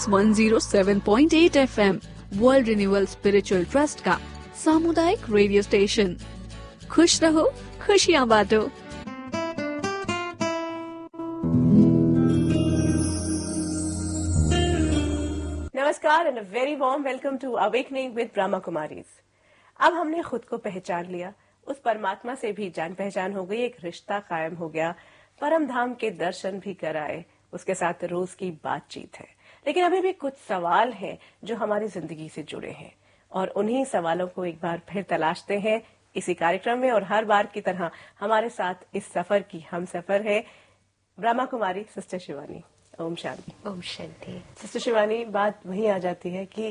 107.8 FM world renewal spiritual trust का सामुदायिक radio station. खुश रहो, खुशियाँ बांटो। नमस्कार and a very warm welcome to awakening with Brahma Kumaris. अब हमने खुद को पहचान लिया, उस परमात्मा से भी जान पहचान हो गई, एक रिश्ता कायम हो गया, परम धाम के दर्शन भी कराए, उसके साथ रोज की बातचीत है। लेकिन अभी भी कुछ सवाल हैं जो हमारी जिंदगी से जुड़े हैं और उन्हीं सवालों को एक बार फिर तलाशते हैं इसी कार्यक्रम में। और हर बार की तरह हमारे साथ इस सफर की हम सफर है ब्रह्मा कुमारी सिस्टर शिवानी। ओम शांति। ओम शांति। सिस्टर शिवानी, बात वही आ जाती है कि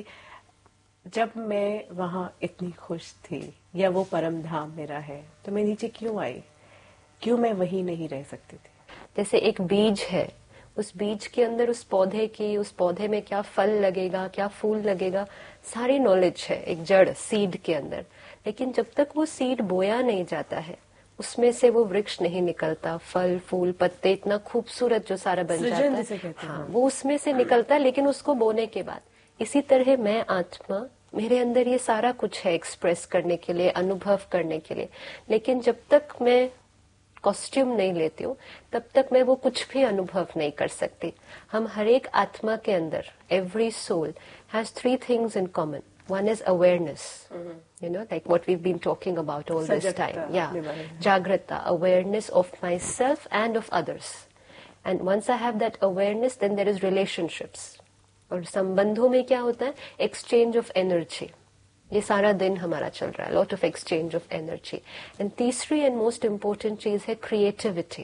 जब मैं वहां इतनी खुश थी या वो परम धाम मेरा है तो मैं नीचे क्यों आई, क्यों मैं वहीं नहीं रह सकती थी? जैसे एक बीज है, उस बीज के अंदर उस पौधे में क्या फल लगेगा, क्या फूल लगेगा, सारी नॉलेज है एक जड़ सीड के अंदर। लेकिन जब तक वो सीड बोया नहीं जाता है, उसमें से वो वृक्ष नहीं निकलता, फल फूल पत्ते इतना खूबसूरत जो सारा बन जाता है, हाँ, वो उसमें से निकलता है, लेकिन उसको बोने के बाद। इसी तरह मैं आत्मा, मेरे अंदर ये सारा कुछ है एक्सप्रेस करने के लिए, अनुभव करने के लिए, लेकिन जब तक मैं कॉस्ट्यूम नहीं लेती हूँ तब तक मैं वो कुछ भी अनुभव नहीं कर सकती। हम हर एक आत्मा के अंदर, every soul has 3 things in common. One is awareness, you know, like what we've been talking about all this time. Yeah, Jagrata, awareness of myself and of others. And once I have that awareness, then there is relationships. और संबंधों में क्या होता है? Exchange of energy. ये सारा दिन हमारा चल रहा है, lot of exchange of energy. And तीसरी and most important चीज है creativity.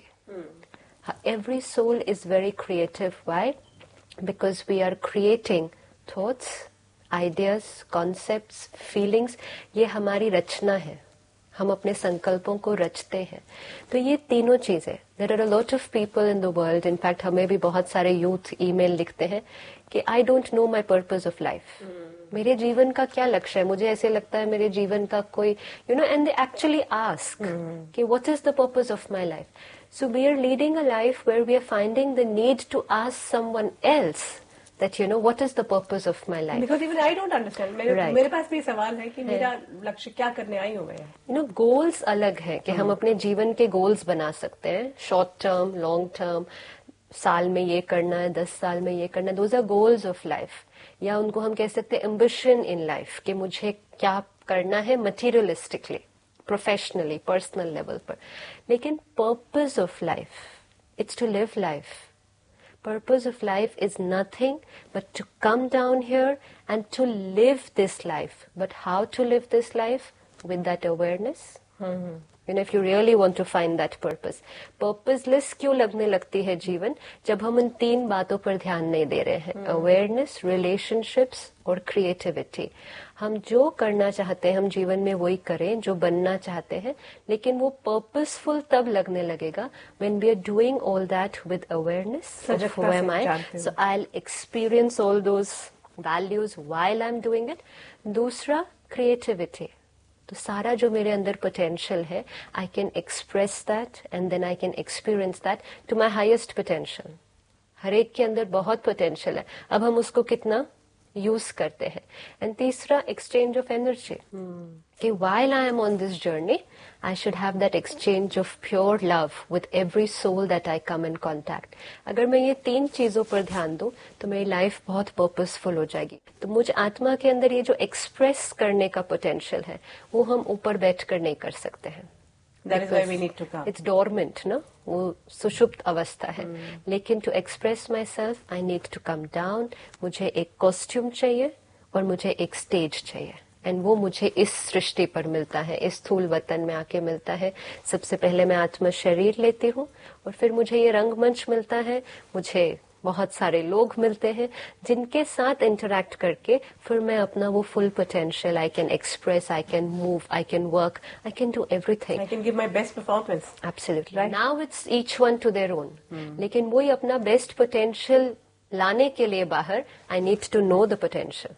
Every soul is very creative. Why? Because we are creating thoughts, ideas, concepts, feelings. ये हमारी रचना है, हम अपने संकल्पों को रचते हैं। तो ये तीनों चीजें, there are a lot of people in the world, in fact हमें भी बहुत सारे यूथ ईमेल लिखते हैं कि I don't know my purpose of life. मेरे जीवन का क्या लक्ष्य है? मुझे ऐसे लगता है मेरे जीवन का कोई, you know, and they actually ask कि what is the purpose of my life? So we are leading a life where we are finding the need to ask someone else that, you know, what is the purpose of my life? Because even I don't understand. मेरे पास भी सवाल है कि मेरा लक्ष्य क्या करने आई हूँ मैं? You know, goals अलग है कि हम अपने जीवन के goals बना सकते हैं, short term, long term, साल में ये करना है, 10 साल में ये करना है, those are goals of life. या उनको हम कह सकते हैं ambition in life, कि मुझे क्या करना है materialistically, professionally, personal level पर. लेकिन purpose of life, it's to live life. Purpose of life is nothing but to come down here and to live this life. But how to live this life? With that awareness. You know, if you really want to find that purpose. Purposeless क्यों लगने लगती है जीवन? जब हम इन 3 बातों पर ध्यान नहीं दे रहे हैं। Awareness, relationships और creativity. हम जो करना चाहते हैं हम जीवन में वही करें जो बनना चाहते हैं, लेकिन वो purposeful तब लगने लगेगा when we are doing all that with awareness of who am I. So I'll experience all those values while I'm doing it. दूसरा creativity. तो सारा जो मेरे अंदर पोटेंशियल है, I can express that and then I can experience that to my highest potential. हर एक के अंदर बहुत पोटेंशियल है, अब हम उसको कितना यूज करते हैं। एंड तीसरा एक्सचेंज ऑफ एनर्जी, कि while I am on this journey, I should have that exchange of pure love with every soul that I come in contact. अगर मैं ये 3 चीजों पर ध्यान दूं तो मेरी लाइफ बहुत पर्पसफुल हो जाएगी। तो मुझ आत्मा के अंदर ये जो एक्सप्रेस करने का पोटेंशियल है वो हम ऊपर बैठ कर नहीं कर सकते हैं। That is why we need to come. It's dormant, no? वो सुषुप्त अवस्था है। लेकिन to express myself, I need to come down. मुझे एक कॉस्ट्यूम चाहिए और मुझे एक स्टेज चाहिए। एंड वो मुझे इस सृष्टि पर मिलता है, इस स्थूल वतन में आके मिलता है। सबसे पहले मैं आत्मा शरीर लेती हूँ और फिर मुझे ये रंगमंच मिलता है, मुझे बहुत सारे लोग मिलते हैं जिनके साथ इंटरैक्ट करके फिर मैं अपना वो full potential, I can express, I can move, I can work, I can do everything, I can give my best performance. Absolutely. Now it's each one to their own. लेकिन वही अपना बेस्ट पोटेंशियल लाने के लिए बाहर, I need to know the potential.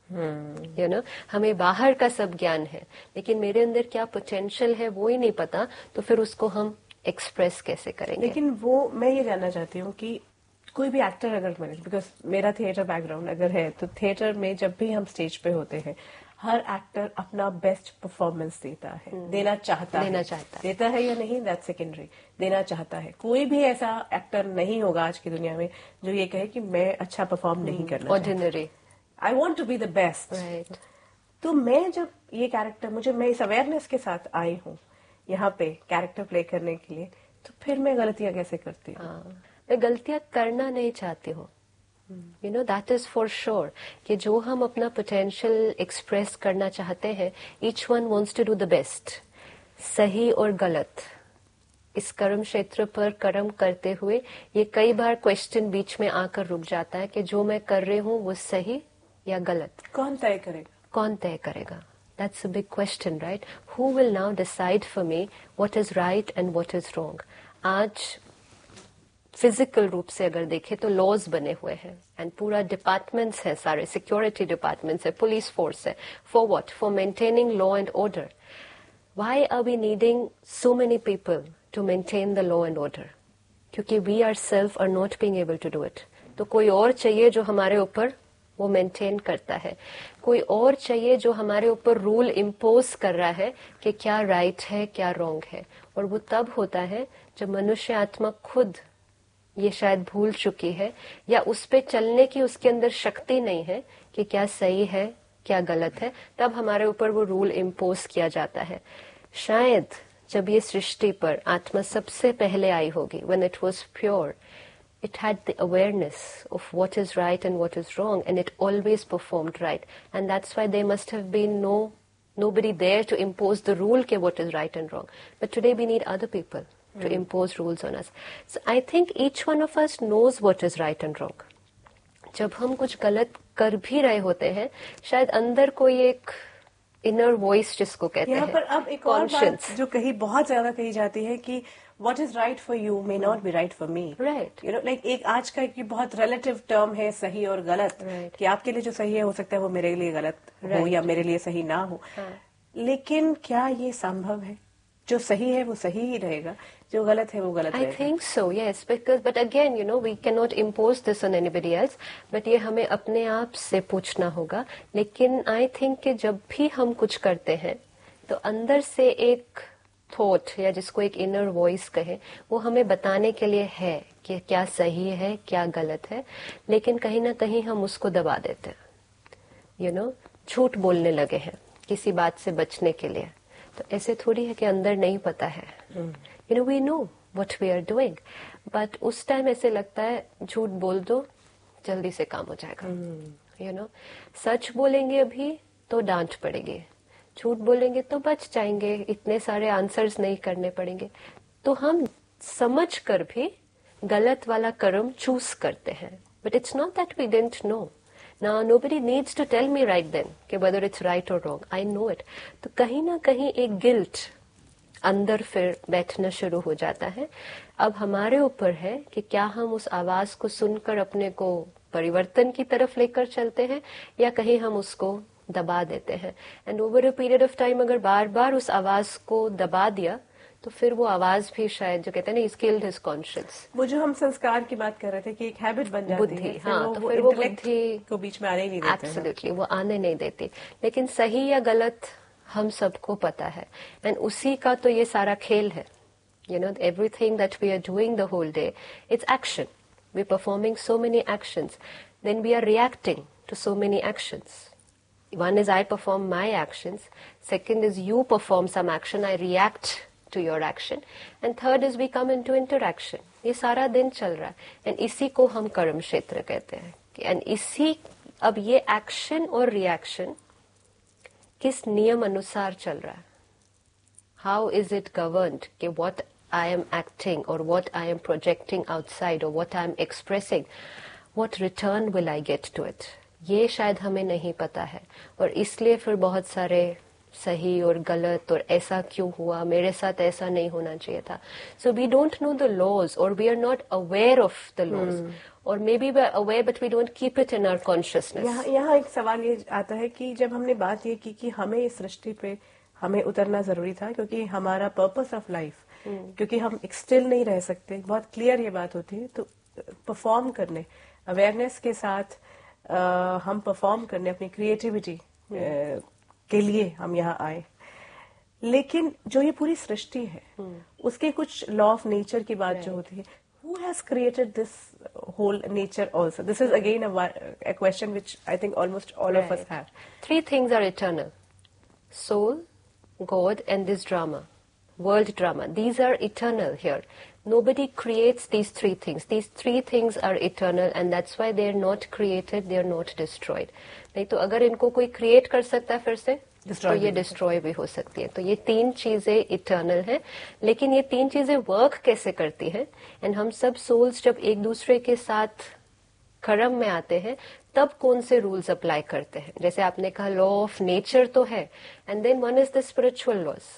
You know, हमें बाहर का सब ज्ञान है लेकिन मेरे अंदर क्या पोटेंशियल है वो ही नहीं पता, तो फिर उसको हम एक्सप्रेस कैसे करेंगे? लेकिन वो मैं ये जानना चाहती हूँ कि कोई भी एक्टर अगर मैंने, बिकॉज मेरा थिएटर बैकग्राउंड अगर है, तो थिएटर में जब भी हम स्टेज पे होते हैं, हर एक्टर अपना बेस्ट परफॉर्मेंस देता है, देना चाहता है, देता है या नहीं दैट सेकेंडरी, देना चाहता है। कोई भी ऐसा एक्टर नहीं होगा आज की दुनिया में जो ये कहे कि मैं अच्छा परफॉर्म नहीं करना ordinary, I want to be the best. तो मैं जब ये कैरेक्टर, मैं इस अवेयरनेस के साथ आई हूँ यहाँ पे कैरेक्टर प्ले करने के लिए, तो फिर मैं गलतियां कैसे करती हूँ? मैं गलतियां करना नहीं चाहती हूँ, you know, that is for sure कि जो हम अपना पोटेंशियल एक्सप्रेस करना चाहते हैं, each one wants to do the best. सही और गलत, इस कर्म क्षेत्र पर कर्म करते हुए ये कई बार क्वेश्चन बीच में आकर रुक जाता है कि जो मैं कर रही हूँ वो सही या गलत। कौन तय करेगा? कौन तय करेगा? That's a big question, right? Who will now decide for me what is right and what is wrong? आज फिजिकल रूप से अगर देखें तो लॉज बने हुए हैं एंड पूरा डिपार्टमेंट्स है, सारे सिक्योरिटी डिपार्टमेंट्स है, पुलिस फोर्स है। For what? For maintaining law and order. Why are we needing so many people to maintain the law and order? क्योंकि we are self are not being able to do it. तो कोई और चाहिए जो हमारे ऊपर वो मेंटेन करता है, कोई और चाहिए जो हमारे ऊपर रूल इम्पोज कर रहा है कि क्या राइट है क्या रॉन्ग है। और वो तब होता है जब मनुष्य आत्मा खुद ये शायद भूल चुकी है या उस पे चलने की उसके अंदर शक्ति नहीं है कि क्या सही है क्या गलत है, तब हमारे ऊपर वो रूल इम्पोज किया जाता है। शायद जब ये सृष्टि पर आत्मा सबसे पहले आई होगी, when it was pure, it had the awareness of what is right and what is wrong, and it always performed right, and that's why there must have been nobody there to impose the rule ke what is right and wrong. But today we need other people to impose rules on us. So I think each one of us knows what is right and wrong. जब हम कुछ गलत कर भी रहे होते हैं, शायद अंदर कोई एक इनर वॉइस जिसको कहते हैं, यहाँ पर अब एक और बात जो बहुत ज्यादा कही जाती है कि what is right for you may not be right for me. Right. You know, like एक आज का एक बहुत relative term है सही और गलत, कि आपके लिए जो सही है हो सकता है वो मेरे लिए गलत हो या मेरे लिए सही ना हो। लेकिन क्या ये संभव है? जो सही है वो सही ही रहेगा, जो गलत है वो गलत रहेगा। I think so, yes, because but again, you know, we cannot impose this on anybody else. But ये हमें अपने आप से पूछना होगा। लेकिन I think कि जब भी हम कुछ करते हैं तो अंदर से एक थॉट या जिसको एक इनर वॉइस कहे, वो हमें बताने के लिए है कि क्या सही है क्या गलत है, लेकिन कहीं ना कहीं हम उसको दबा देते हैं। यू नो, झूठ बोलने लगे हैं किसी बात से बचने के लिए, तो ऐसे थोड़ी है कि अंदर नहीं पता है। You know, we know what we are doing, but उस टाइम ऐसे लगता है झूठ बोल दो जल्दी से काम हो जाएगा। यू नो, सच बोलेंगे अभी तो डांट पड़ेगी, झूठ बोलेंगे तो बच जाएंगे, इतने सारे आंसर्स नहीं करने पड़ेंगे। तो हम समझ कर भी गलत वाला कर्म चूज करते हैं। But it's not that we didn't know. Now nobody needs to tell me right then कि वेदर इट्स राइट और रॉन्ग, आई नो इट। तो कहीं ना कहीं एक गिल्ट अंदर फिर बैठना शुरू हो जाता है। अब हमारे ऊपर है कि क्या हम उस आवाज को सुनकर अपने को परिवर्तन की तरफ लेकर चलते हैं या कहीं हम उसको दबा देते हैं। And over a period of time अगर बार बार उस आवाज को दबा दिया तो फिर वो आवाज भी शायद जो कहते हैं ना, इज किल्ड हिज कॉन्शियस। वो जो हम संस्कार की बात कर रहे थे कि एक हैबिट बन जाती है, हाँ, तो फिर वो बुद्धि को बीच में आने नहीं देते। एब्सोल्युटली, वो आने नहीं देती। लेकिन सही या गलत हम सबको पता है, एंड उसी का तो ये सारा खेल है। You know, everything that we are doing the whole day, it's action. We performing so many actions, then we are reacting to so many actions. One is I perform my actions. Second is you perform some action. I react to your action. And third is we come into interaction. ये सारा दिन चल रहा है. And इसी को हम कर्म क्षेत्र कहते हैं. And इसी, अब ये action और reaction किस नियम अनुसार चल रहा है? How is it governed? कि what I am acting or what I am projecting outside or what I am expressing, what return will I get to it? ये शायद हमें नहीं पता है, और इसलिए फिर बहुत सारे सही और गलत और ऐसा क्यों हुआ, मेरे साथ ऐसा नहीं होना चाहिए था। So we don't know the laws और we are not aware of the laws, और may be we are aware but we don't keep it in our consciousness. यहाँ एक सवाल ये आता है कि जब हमने बात ये की कि हमें इस सृष्टि पे हमें उतरना जरूरी था क्योंकि हमारा पर्पस ऑफ लाइफ, क्योंकि हम स्टिल नहीं रह सकते, बहुत क्लियर ये बात होती है, तो परफॉर्म करने, अवेयरनेस के साथ हम परफॉर्म करने अपनी क्रिएटिविटी के लिए हम यहाँ आए। लेकिन जो ये पूरी सृष्टि है उसके कुछ लॉ ऑफ नेचर की बात जो होती है, who has created this whole nature also? This is again a question which I think almost all of us have. Three things are eternal: soul, God, and this drama, world drama. These are eternal here. Nobody creates these three things. These three things are eternal, and that's why they are not created, they are not destroyed. नहीं तो अगर इनको कोई create कर सकता है फिर से, तो ये डिस्ट्रॉय भी हो सकती है। तो ये तीन चीजें इटर्नल हैं, लेकिन ये तीन चीजें वर्क कैसे करती हैं, एंड हम सब सोल्स जब एक दूसरे के साथ कर्म में आते हैं तब कौन से रूल्स अप्लाई करते हैं। जैसे आपने कहा लॉ ऑफ नेचर तो है, and then one is the spiritual laws,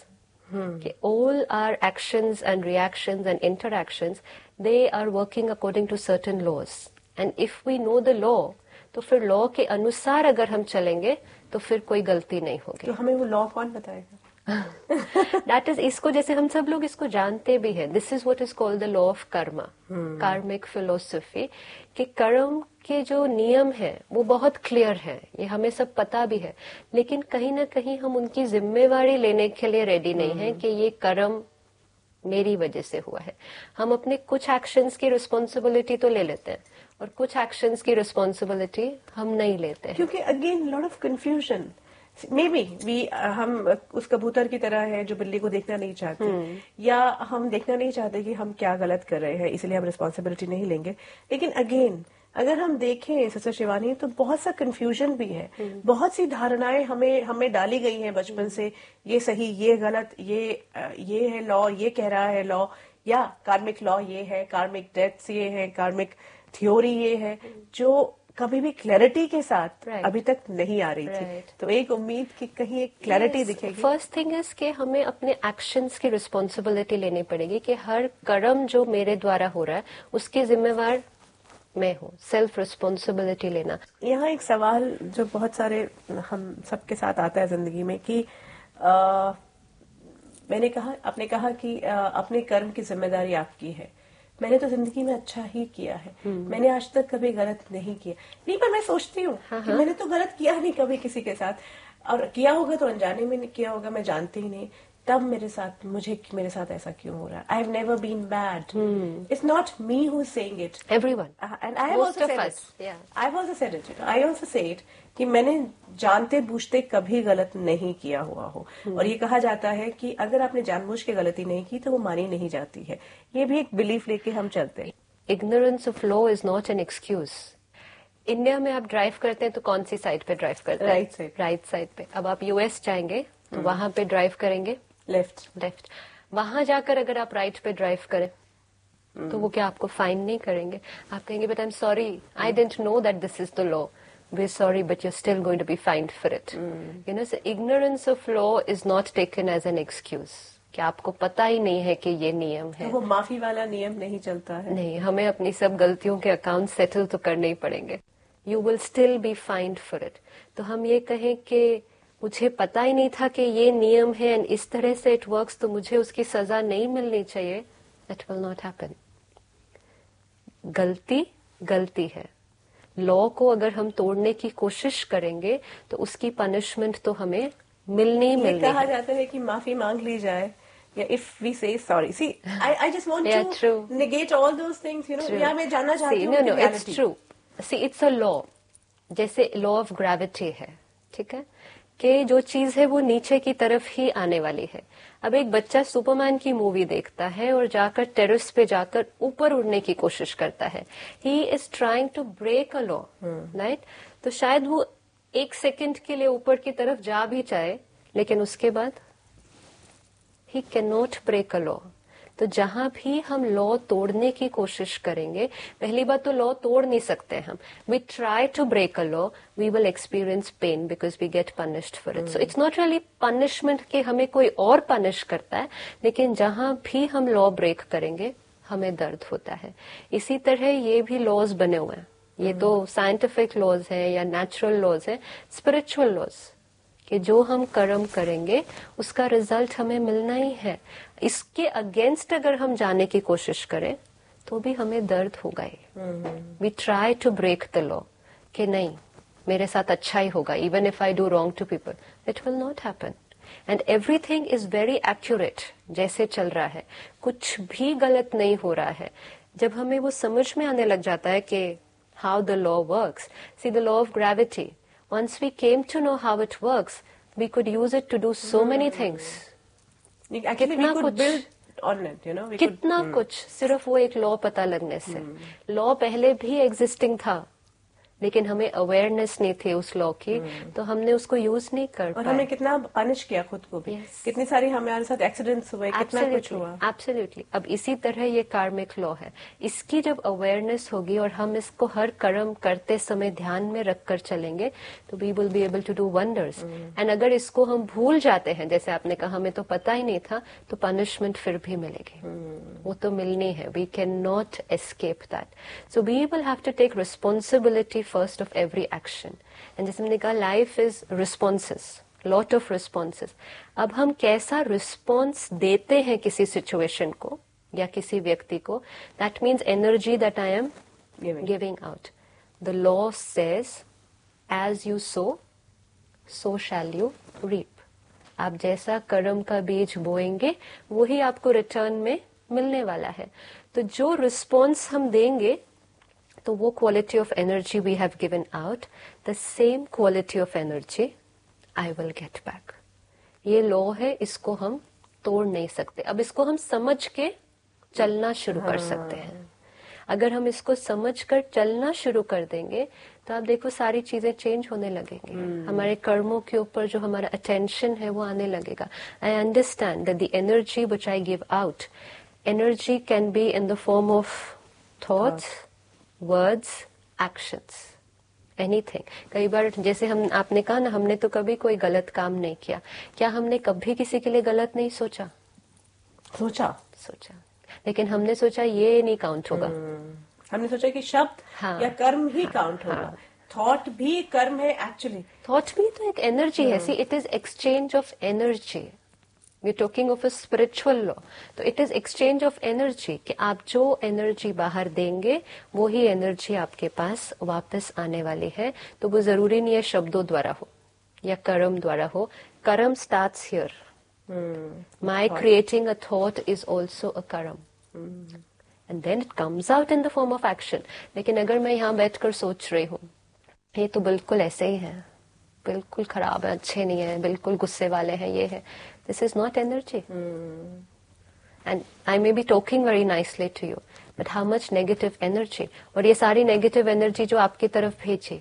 all are actions and reactions and interactions, they are working according to certain laws, and if we know the law, तो फिर law के अनुसार अगर हम चलेंगे तो फिर कोई गलती नहीं होगी। तो हमें वो लॉ कौन बताएगा? दैट इज, इसको जैसे हम सब लोग इसको जानते भी हैं, this is what is called the law of Karma, कार्मिक फिलोसफी, कि कर्म के जो नियम है वो बहुत क्लियर है, ये हमें सब पता भी है, लेकिन कहीं ना कहीं हम उनकी जिम्मेवारी लेने के लिए रेडी नहीं है कि ये कर्म मेरी वजह से हुआ है। हम अपने कुछ एक्शंस की रिस्पॉन्सिबिलिटी तो ले लेते हैं और कुछ एक्शंस की रिस्पॉन्सिबिलिटी हम नहीं लेते हैं, क्योंकि again lot of confusion. May be हम उस कबूतर की तरह है जो बिल्ली को देखना नहीं चाहते, या हम देखना नहीं चाहते कि हम क्या गलत कर रहे हैं, इसलिए हम रिस्पॉन्सिबिलिटी नहीं लेंगे। लेकिन अगेन अगर हम देखें सिस्टर शिवानी, तो बहुत सा कंफ्यूजन भी है, बहुत सी धारणाएं हमें डाली गई हैं बचपन से, ये सही, ये गलत, ये है लॉ, ये कह रहा है लॉ, या कार्मिक लॉ ये है, कार्मिक डेथ्स ये है, कार्मिक थ्योरी ये है, जो कभी भी क्लैरिटी के साथ अभी तक नहीं आ रही थी। तो एक उम्मीद कि कहीं एक क्लैरिटी दिखेगी। फर्स्ट थिंग इज कि हमें अपने एक्शंस की रिस्पॉन्सिबिलिटी लेनी पड़ेगी कि हर कर्म जो मेरे द्वारा हो रहा है उसकी जिम्मेवार मैं हूँ, सेल्फ रिस्पॉन्सिबिलिटी लेना। यहाँ एक सवाल जो बहुत सारे हम सबके साथ आता है जिंदगी में कि आपने कहा कि अपने कर्म की जिम्मेदारी आपकी है। मैंने तो जिंदगी में अच्छा ही किया है, मैंने आज तक कभी गलत नहीं किया। नहीं, पर मैं सोचती हूँ कि मैंने तो गलत किया नहीं कभी किसी के साथ, और किया होगा तो अनजाने में किया होगा, मैं जानती ही नहीं, तब मेरे साथ ऐसा क्यों हो रहा है? I have never been bad, it's not me who is saying it, everyone, and I have also said it, I also say it कि मैंने जानते बूझते कभी गलत नहीं किया हुआ हो। और ये कहा जाता है कि अगर आपने जानबूझ के गलती नहीं की तो वो मानी नहीं जाती है। ये भी एक बिलीफ लेके हम चलते हैं। Ignorance of law is not an excuse. India में आप ड्राइव करते हैं तो कौन सी साइड पे ड्राइव करते हैं? Right side. राइट साइड पे। अब आप यूएस जाएंगे तो वहां पे ड्राइव करेंगे लेफ्ट। वहां जाकर अगर आप राइट पे ड्राइव करें तो वो क्या आपको फाइन नहीं करेंगे? आप कहेंगे but I am sorry, I didn't know that this is the law, we're sorry but you're still going to be fined for it. You know, so ignorance of law is not taken as an excuse कि आपको पता ही नहीं है कि ये नियम है। तो वो माफी वाला नियम नहीं चलता है। नहीं, हमें अपनी सब गलतियों के अकाउंट सेटल तो करने ही पड़ेंगे। You will still be fined for it. तो हम ये कहें कि मुझे पता ही नहीं था कि ये नियम है और इस तरह से इट वर्क्स, तो मुझे उसकी सजा नहीं मिलनी चाहिए, that will not happen. गलती है। लॉ को अगर हम तोड़ने की कोशिश करेंगे तो उसकी पनिशमेंट तो हमें मिलनी है। कहा जाता है कि माफी मांग ली जाए, या इफ वी से sorry, C I just want to negate all those things, you know, या मैं जानना चाहती हूँ। No, it's true. C, it's a law, जैसे लॉ ऑफ ग्रेविटी है, ठीक है, कि जो चीज है वो नीचे की तरफ ही आने वाली है। अब एक बच्चा सुपरमैन की मूवी देखता है और जाकर टेरेस पे जाकर ऊपर उड़ने की कोशिश करता है। He is trying to break a law, right? तो शायद वो एक सेकंड के लिए ऊपर की तरफ जा भी जाए, लेकिन उसके बाद he can not break a law. तो जहां भी हम लॉ तोड़ने की कोशिश करेंगे, पहली बात तो लॉ तोड़ नहीं सकते हम। We try to break a law, we will experience pain because we get punished for it. So it's not really punishment कि हमें कोई और पनिश करता है, लेकिन जहां भी हम लॉ ब्रेक करेंगे हमें दर्द होता है। इसी तरह ये भी लॉज बने हुए हैं। ये तो साइंटिफिक लॉज है या नेचुरल लॉज है, स्पिरिचुअल लॉज कि जो हम कर्म करेंगे उसका रिजल्ट हमें मिलना ही है। इसके अगेंस्ट अगर हम जाने की कोशिश करें तो भी हमें दर्द होगा ही. We try to break the law कि नहीं मेरे साथ अच्छा ही होगा, even if I do wrong to people, it will not happen. And everything is very accurate. जैसे चल रहा है कुछ भी गलत नहीं हो रहा है. जब हमें वो समझ में आने लग जाता है कि how the law works, see the law of gravity, once we came to know how it works, we could use it to do so many things. Actually, we could build on it, you know. कितना कुछ सिर्फ वो एक law पता लगने से. Law पहले भी एग्जिस्टिंग था लेकिन हमें अवेयरनेस नहीं थी उस लॉ की, तो हमने उसको यूज नहीं कर पाए. और हमने कितना पनिश किया खुद को भी. कितनी सारी हमारे साथ एक्सीडेंट्स हुए, कितना कुछ हुआ. एब्सोल्युटली. अब इसी तरह ये कार्मिक लॉ है. इसकी जब अवेयरनेस होगी और हम इसको हर कर्म करते समय ध्यान में रखकर चलेंगे तो we will be able to do wonders. And अगर इसको हम भूल जाते हैं, जैसे आपने कहा हमें तो पता ही नहीं था, तो पनिशमेंट फिर भी मिलेगी. वो तो मिलनी है. We can not escape that. So we will have to take responsibility first of every action. And जैसे मैंने कहा life is responses, lot of responses. अब हम कैसा रिस्पॉन्स देते हैं किसी सिचुएशन को या किसी व्यक्ति को, that means energy that I am giving out. The law says as you so so shall you reap. आप जैसा कर्म का बीज बोएंगे वही आपको रिटर्न में मिलने वाला है. तो जो रिस्पॉन्स हम देंगे तो वो quality of energy we have given out, the same quality of energy I will get back. ये लॉ है, इसको हम तोड़ नहीं सकते. अब इसको हम समझ के चलना शुरू कर सकते हैं. अगर हम इसको समझकर चलना शुरू कर देंगे तो आप देखो सारी चीजें चेंज होने लगेंगी. हमारे कर्मों के ऊपर जो हमारा अटेंशन है वो आने लगेगा. I understand that the energy which I give out, energy can be in the form of thoughts, words, actions, anything. कई बार जैसे आपने कहा ना, हमने तो कभी कोई गलत काम नहीं किया. क्या हमने कभी किसी के लिए गलत नहीं सोचा? सोचा. लेकिन हमने सोचा ये नहीं काउंट होगा. हमने सोचा कि शब्द या कर्म ही काउंट होगा. थॉट भी कर्म है एक्चुअली. थॉट भी तो एक एनर्जी है. See it is exchange of energy. We talking of a spiritual law. तो it is exchange of energy कि आप जो एनर्जी बाहर देंगे वो ही एनर्जी आपके पास वापस आने वाली है. तो वो जरूरी नहीं है शब्दों द्वारा हो या कर्म द्वारा हो. कर्म starts here. My creating a thought is also a कर्म. And then it comes out in the form of action. लेकिन अगर मैं यहाँ बैठकर सोच रही हूँ ये तो बिल्कुल ऐसे ही है, बिल्कुल खराब है, अच्छे नहीं है, बिल्कुल गुस्से वाले हैं, ये है, this is not energy. And I may be talking very nicely to you, but how much negative energy. और ये सारी negative energy जो आपकी तरफ भेजी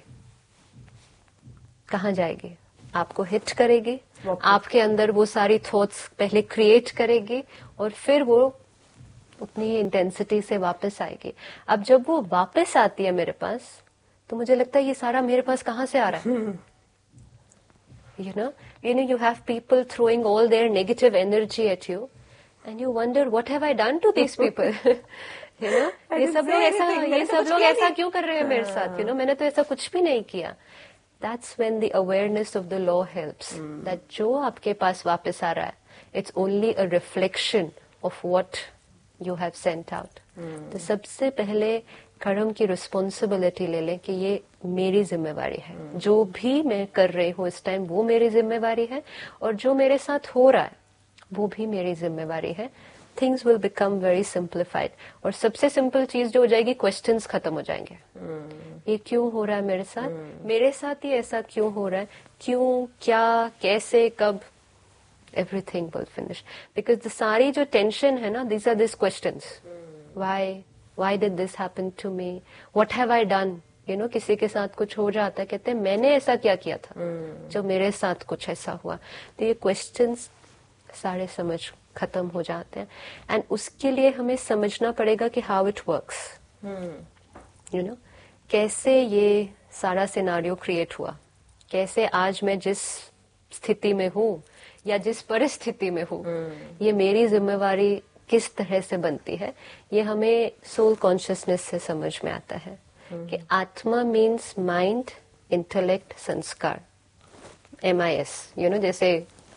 कहाँ जाएगी? आपको हिट करेगी. आपके अंदर वो सारी थॉट्स पहले क्रिएट करेगी और फिर वो उतनी ही इंटेंसिटी से वापस आएगी. अब जब वो वापस आती है मेरे पास तो मुझे लगता है ये सारा मेरे पास कहाँ से आ रहा है. You know, you have people throwing all their negative energy at you, and you wonder what have I done to these people? You know, ये सब लोग ऐसा क्यों कर रहे हैं मेरे साथ? You know, मैंने तो ऐसा कुछ भी नहीं किया. That's when the awareness of the law helps. That जो आपके पास वापस आ रहा है, it's only a reflection of what you have sent out. तो सबसे पहले कर्म की रिस्पॉन्सिबिलिटी ले लें कि ये मेरी जिम्मेवारी है. जो भी मैं कर रही हूँ इस टाइम वो मेरी जिम्मेवारी है और जो मेरे साथ हो रहा है वो भी मेरी जिम्मेवारी है. Things will become very simplified. और सबसे सिंपल चीज जो हो जाएगी, क्वेश्चंस खत्म हो जाएंगे. ये क्यों हो रहा है मेरे साथ ही ऐसा क्यों हो रहा है, क्यों, क्या, कैसे, कब. एवरीथिंग विल फिनिश बिकॉज सारी जो टेंशन है ना, these are this questions. Why did this happen to me? What have I done? You know, किसी के साथ कुछ हो जाता है, कहते हैं मैंने ऐसा क्या किया था जब मेरे साथ कुछ ऐसा हुआ. तो ये क्वेश्चंस सारे समझ खत्म हो जाते हैं. एंड उसके लिए हमें समझना पड़ेगा कि how it works. You know, कैसे ये सारा सिनारियो क्रिएट हुआ, कैसे आज मैं जिस स्थिति में हूँ या जिस परिस्थिति में हूँ, ये मेरी जिम्मेवारी किस तरह से बनती है. ये हमें सोल कॉन्शियसनेस से समझ में आता है कि आत्मा मीन्स माइंड, इंटेलेक्ट, संस्कार, MIS. यू नो, जैसे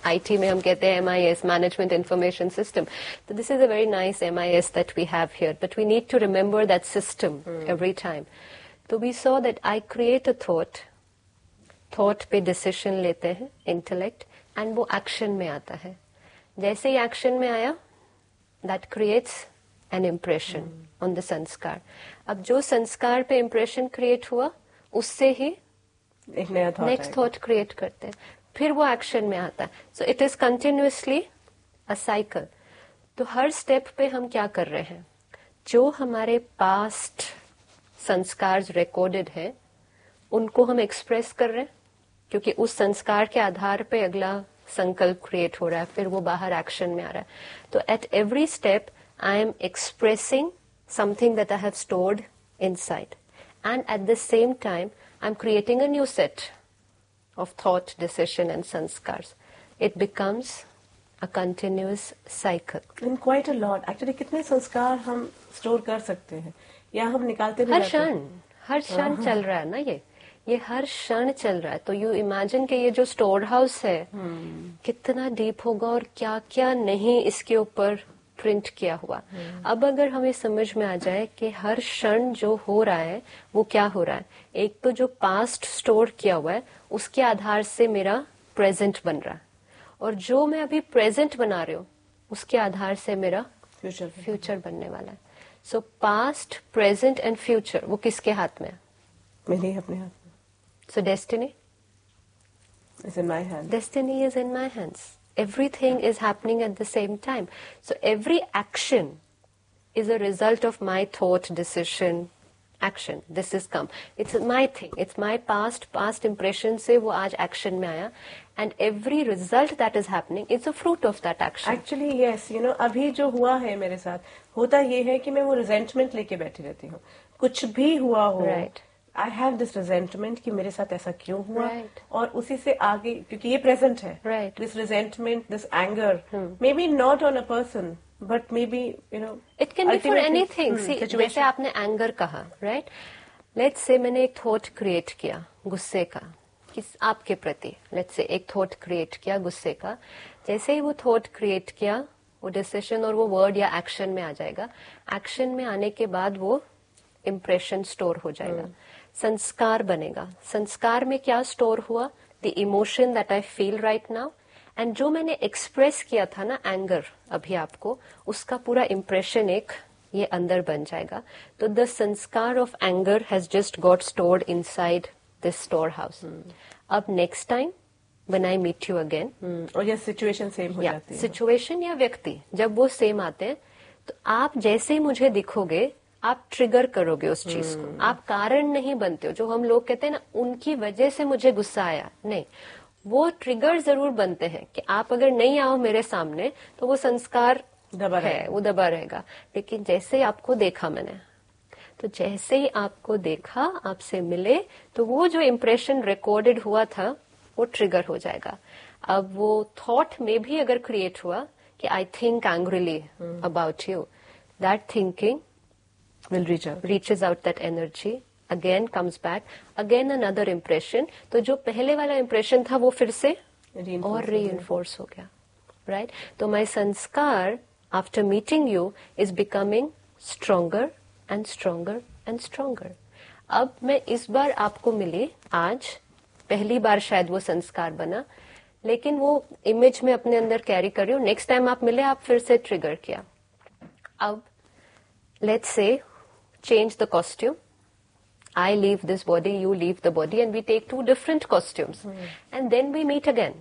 IT में हम कहते हैं MIS, Management Information System. So this is a very nice MIS that we have here, but we need to remember that system every time. So we saw that I create a thought पे decision लेते हैं, intellect, and वो action में आता है. जैसे ही action में आया, that creates an impression on the संस्कार. अब जो संस्कार पे impression create हुआ, उससे ही एक नया thought नेक्स्ट थॉट क्रिएट करते हैं, फिर वो एक्शन में आता है. So it is continuously a cycle. तो हर स्टेप पे हम क्या कर रहे हैं, जो हमारे पास्ट संस्कार रिकॉर्डेड है उनको हम एक्सप्रेस कर रहे हैं, क्योंकि उस संस्कार के आधार पे अगला संकल्प क्रिएट हो रहा है, फिर वो बाहर एक्शन में आ रहा है. तो at every step I am expressing something that I have stored inside, and at the same time I'm creating a new set of thought, decision and sanskars. It becomes a continuous cycle. And quite a lot. Actually, कितने संस्कार हम store कर सकते हैं या हम निकालते भी रहते हैं? हर क्षण चल रहा है ना ये हर क्षण चल रहा है. तो यू इमेजिन कि ये जो स्टोर हाउस है कितना डीप होगा और क्या क्या नहीं इसके ऊपर प्रिंट किया हुआ. अब अगर हमें समझ में आ जाए कि हर क्षण जो हो रहा है वो क्या हो रहा है, एक तो जो पास्ट स्टोर किया हुआ है उसके आधार से मेरा प्रेजेंट बन रहा है, और जो मैं अभी प्रेजेंट बना रही हूँ उसके आधार से मेरा फ्यूचर बनने वाला है. सो पास्ट, प्रेजेंट एंड फ्यूचर वो किसके हाथ में है? मेरे अपने हाथ में. सो destiny is in my hand. Destiny is in my hands. Everything is happening at the same time. So every action is a result of my thought, decision, action. This is come. It's my thing. It's my past impression से वो आज action में आया. And every result that is happening is a fruit of that action. Actually, yes. You know, अभी जो हुआ है मेरे साथ, होता ये है कि मैं वो resentment लेके बैठी रहती हूँ. कुछ भी हुआ हो. Right. I have this resentment कि मेरे साथ ऐसा क्यों हुआ, Right. और उसी से आगे, क्योंकि ये present है. Right. This resentment, this anger, maybe not on a person, but maybe, you know, It can be for ultimately, anything. See, situation. जैसे आपने anger कहा, right? Let's say मैंने एक thought create किया गुस्से का किस आपके प्रति. Let's say एक thought create किया गुस्से का. जैसे ही वो thought create किया, वो decision और वो word या action में आ जाएगा. Action में आने के बाद वो impression store हो जाएगा. संस्कार बनेगा. संस्कार में क्या स्टोर हुआ? The emotion that I feel right now, and जो मैंने एक्सप्रेस किया था ना एंगर अभी आपको, उसका पूरा इम्प्रेशन एक ये अंदर बन जाएगा. तो द संस्कार of anger has just got stored inside this store house. अब next time when I meet you again, और ये सिचुएशन सेम हो जाती है. सिचुएशन या व्यक्ति जब वो सेम आते हैं, तो आप जैसे ही मुझे दिखोगे आप ट्रिगर करोगे उस चीज को. आप कारण नहीं बनते हो. जो हम लोग कहते हैं ना उनकी वजह से मुझे गुस्सा आया, नहीं, वो ट्रिगर जरूर बनते हैं कि आप अगर नहीं आओ मेरे सामने तो वो संस्कार है, वो दबा रहेगा. लेकिन जैसे ही आपको देखा मैंने, तो जैसे ही आपको देखा, आपसे मिले, तो वो जो इम्प्रेशन रिकॉर्डेड हुआ था वो ट्रिगर हो जाएगा. अब वो थॉट में भी अगर क्रिएट हुआ कि I think angrily about you, that thinking will reach out. reaches out that energy, again comes back, again another impression. तो जो पहले वाला impression था वो फिर से और reinforce हो गया, right? तो my संस्कार after meeting you is becoming stronger and stronger and stronger. अब मैं इस बार आपको मिली, आज पहली बार शायद वो संस्कार बना, लेकिन वो इमेज में अपने अंदर कैरी कर रही हूँ. नेक्स्ट टाइम आप मिले, आप फिर से ट्रिगर किया. अब let's say change the costume. I leave this body, you leave the body, and we take two different costumes. And then we meet again.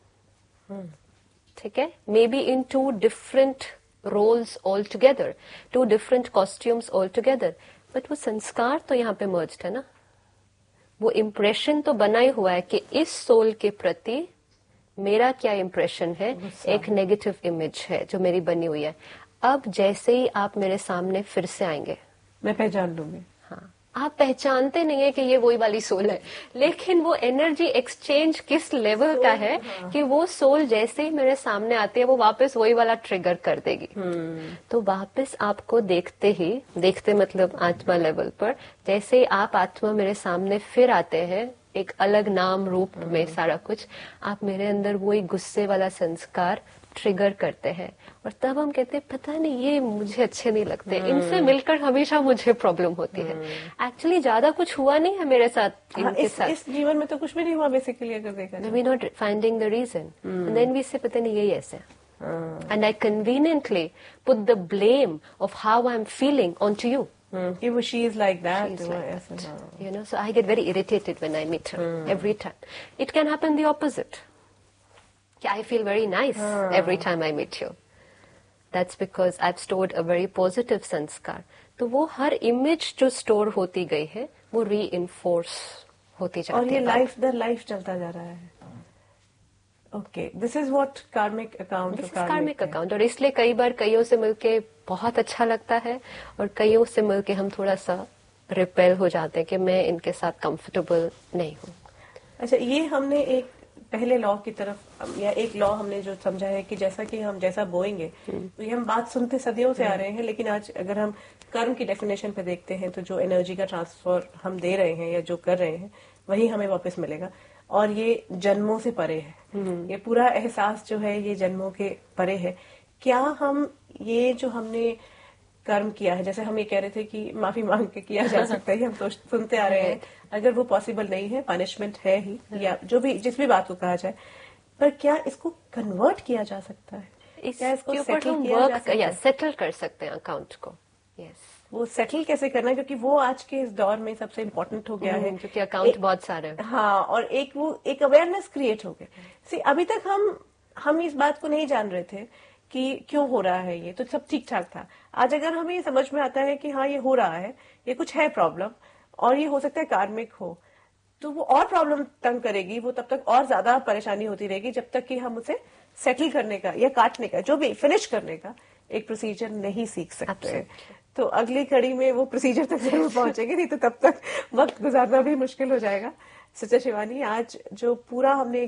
ठीक है? Maybe in two different roles altogether, two different costumes altogether. But वो संस्कार तो यहाँ पे merged है ना. वो impression तो बना ही हुआ है कि इस सोल के प्रति मेरा क्या impression है, एक negative image है जो मेरी बनी हुई है. अब जैसे ही आप मेरे सामने फिर से आएंगे, मैं पहचान लूंगी. हाँ, आप पहचानते नहीं है कि ये वही वाली सोल है, लेकिन वो एनर्जी एक्सचेंज किस लेवल का है कि वो सोल जैसे ही मेरे सामने आती है वो वापस वही वाला ट्रिगर कर देगी. तो वापस आपको देखते मतलब आत्मा लेवल पर, जैसे ही आप आत्मा मेरे सामने फिर आते हैं, एक अलग नाम रूप में सारा कुछ, आप मेरे अंदर वो एक गुस्से वाला संस्कार ट्रिगर करते हैं और तब हम कहते हैं पता नहीं ये मुझे अच्छे नहीं लगते, इनसे मिलकर हमेशा मुझे प्रॉब्लम होती है। एक्चुअली ज्यादा कुछ हुआ नहीं है मेरे साथ, इनके साथ इस जीवन में तो कुछ भी नहीं हुआ बेसिकली, अगर देखा जाए। We not finding the reason and then we से पता नहीं यही ऐसे, and I conveniently put the blame of how I am feeling on to you. She is like that. She's like that. You know, so I get very irritated when I meet her every time. It can happen the opposite. I feel very nice every time I meet you. That's because I've stored a very positive संस्कार. तो वो हर image जो store होती गई है वो reinforce होती जाती है और ये लाइफ दर लाइफ चलता जा रहा है. ओके, दिस इज व्हाट कार्मिक अकाउंट. दिस इज कार्मिक अकाउंट. और इसलिए कई बार कईयों से मिलके बहुत अच्छा लगता है और कईयों से मिलके हम थोड़ा सा रिपेल हो जाते हैं कि मैं इनके साथ कंफर्टेबल नहीं हूँ. अच्छा, ये हमने एक पहले लॉ की तरफ, या एक लॉ हमने जो समझा है कि जैसा कि हम जैसा बोएंगे, तो ये हम बात सुनते सदियों से आ रहे हैं, लेकिन आज अगर हम कर्म की डेफिनेशन पे देखते हैं तो जो एनर्जी का ट्रांसफर हम दे रहे हैं या जो कर रहे हैं वही हमें वापस मिलेगा. और ये जन्मों से परे है. ये पूरा एहसास जो है ये जन्मों के परे है. क्या हम ये जो हमने कर्म किया है, जैसे हम ये कह रहे थे कि माफी मांग के किया जा सकता है, हम तो सुनते आ रहे हैं, अगर वो पॉसिबल नहीं है, पनिशमेंट है ही, या जो भी जिस भी बात को कहा जाए, पर क्या इसको कन्वर्ट किया जा सकता है? क्या इसको सेटल किया जा सकता है? सेटल कर सकते हैं अकाउंट को. यस, वो सेटल कैसे करना है, क्योंकि वो आज के इस दौर में सबसे इम्पोर्टेंट हो गया है, क्योंकि अकाउंट बहुत सारे हैं. हाँ, और एक अवेयरनेस क्रिएट हो गया. अभी तक हम इस बात को नहीं जान रहे थे कि क्यों हो रहा है, ये तो सब ठीक ठाक था. आज अगर हमें ये समझ में आता है कि हाँ ये हो रहा है, ये कुछ है प्रॉब्लम, और ये हो सकता है कार्मिक हो, तो वो और प्रॉब्लम तंग करेगी, वो तब तक और ज्यादा परेशानी होती रहेगी जब तक कि हम उसे सेटल करने का या काटने का, जो भी फिनिश करने का एक प्रोसीजर नहीं सीख सकते. तो अगली कड़ी में वो प्रोसीजर तक जरूर पहुंचेंगे, नहीं तो तब तक वक्त गुजारना भी मुश्किल हो जाएगा. सच्चा शिवानी, आज जो पूरा हमने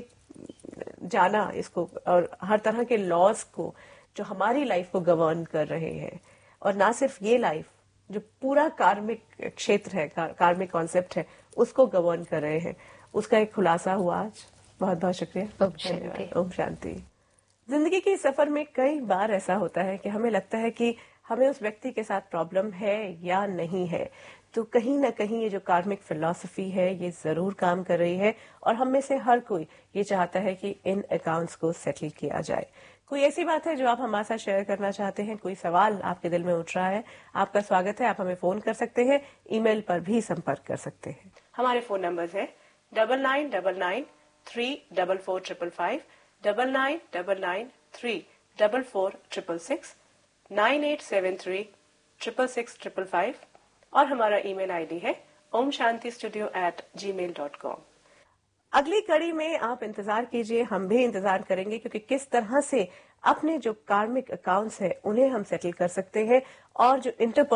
जाना इसको, और हर तरह के लॉज को जो हमारी लाइफ को गवर्न कर रहे हैं, और ना सिर्फ ये लाइफ, जो पूरा कार्मिक क्षेत्र है, कार्मिक कॉन्सेप्ट है, उसको गवर्न कर रहे हैं, उसका एक खुलासा हुआ आज. बहुत बहुत शुक्रिया. ओम शांति. जिंदगी के सफर में कई बार ऐसा होता है कि हमें लगता है कि हमें उस व्यक्ति के साथ प्रॉब्लम है या नहीं है, तो कहीं ना कहीं ये जो कार्मिक फिलॉसफी है ये जरूर काम कर रही है, और हम में से हर कोई ये चाहता है कि इन अकाउंट्स को सेटल किया जाए. कोई ऐसी बात है जो आप हमारे साथ शेयर करना चाहते हैं, कोई सवाल आपके दिल में उठ रहा है, आपका स्वागत है. आप हमें फोन कर सकते हैं, ईमेल पर भी संपर्क कर सकते हैं. हमारे फोन नंबर है 9999344555, 9999344666, 9873666555, और हमारा ईमेल आईडी है omshantistudio@gmail.com. अगली कड़ी में आप इंतजार कीजिए, हम भी इंतजार करेंगे, क्योंकि किस तरह से अपने जो कार्मिक अकाउंट्स है उन्हें हम सेटल कर सकते हैं, और जो